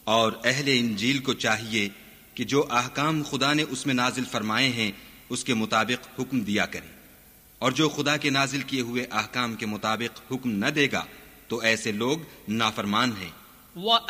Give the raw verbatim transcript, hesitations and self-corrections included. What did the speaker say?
और अहले इंजील को चाहिए कि जो अहकाम खुदा ने उसमें नाजिल फरमाए हैं उसके मुताबिक हुक्म दिया करे, और जो खुदा के नाजिल किए हुए अहकाम के मुताबिक हुक्म न देगा तो ऐसे लोग नाफरमान हैं।